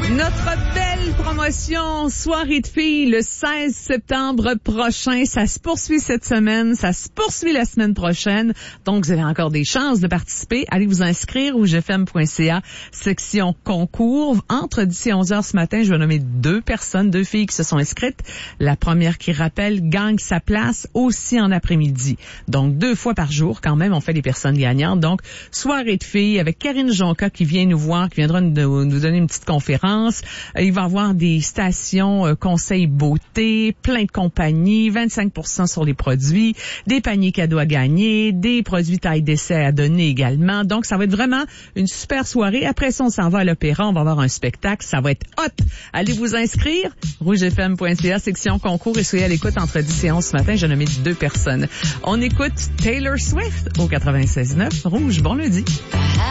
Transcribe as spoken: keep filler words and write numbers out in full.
Notre belle promotion Soirée de filles le seize septembre prochain. Ça se poursuit cette semaine. Ça se poursuit la semaine prochaine. Donc, vous avez encore des chances de participer. Allez vous inscrire au j f m point c a, section concours. Entre dix et onze heures ce matin, je vais nommer deux personnes, deux filles qui se sont inscrites. La première qui rappelle gagne sa place aussi en après-midi. Donc, deux fois par jour, quand même, on fait les personnes gagnantes. Donc, Soirée de filles avec Karine Jonca qui vient nous voir, qui viendra nous, nous donner une petite conférence. Il va y avoir des stations euh, conseils beauté, plein de compagnies, vingt-cinq pour cent sur les produits, des paniers cadeaux à gagner, des produits taille d'essai à donner également. Donc, ça va être vraiment une super soirée. Après ça, on s'en va à l'opéra, on va avoir un spectacle. Ça va être hot! Allez vous inscrire, rouge f m point c a, section concours, et soyez à l'écoute entre dix et onze ce matin. J'ai nommé deux personnes. On écoute Taylor Swift au quatre-vingt-seize neuf Rouge. Bon lundi.